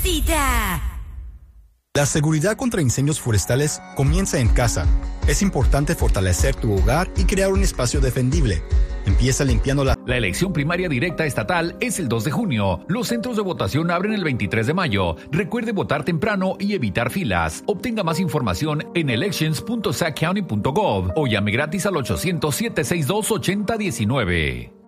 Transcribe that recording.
visita. La seguridad contra incendios forestales comienza en casa. Es importante fortalecer tu hogar y crear un espacio defendible. Empieza limpiando la elección primaria directa estatal es el 2 de junio. Los centros de votación abren el 23 de mayo. Recuerde votar temprano y evitar filas. Obtenga más información en elections.sackcounty.gov o llame gratis al 800-762-8019.